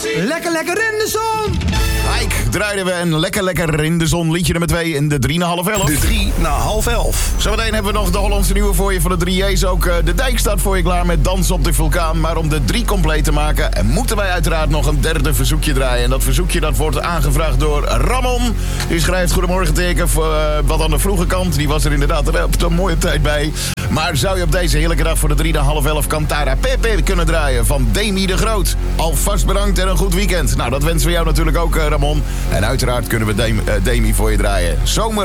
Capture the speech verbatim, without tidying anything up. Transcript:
Lekker, lekker in de zon! Kijk, draaiden we een lekker lekker in de zon liedje nummer twee in de drie na half elf. De drie na half elf. Zometeen hebben we nog de Hollandse nieuwe voor je van de drie J's. Ook uh, de dijk staat voor je klaar met Dans op de Vulkaan. Maar om de drie compleet te maken en moeten wij uiteraard nog een derde verzoekje draaien. En dat verzoekje dat wordt aangevraagd door Ramon. Die schrijft goedemorgen teken voor uh, wat aan de vroege kant. Die was er inderdaad er op een mooie tijd bij. Maar zou je op deze heerlijke dag voor de drie na half elf Cantara Pepe kunnen draaien van Demi de Groot? Alvast bedankt en een goed weekend. Nou, dat wensen we jou natuurlijk ook, uh, Ramon. En uiteraard kunnen we Demi, uh, Demi voor je draaien. Zomer